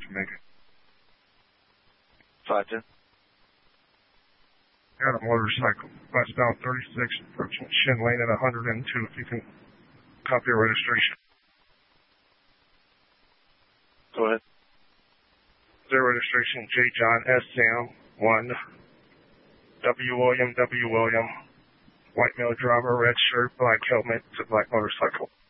Jamaica. 510. Got a motorcycle. Westbound 36, approaching Shin Lane at 102. If you can copy your registration. Go ahead. Their registration, J. John S. Sam 1. W. William, white male driver, red shirt, black helmet, it's a black motorcycle.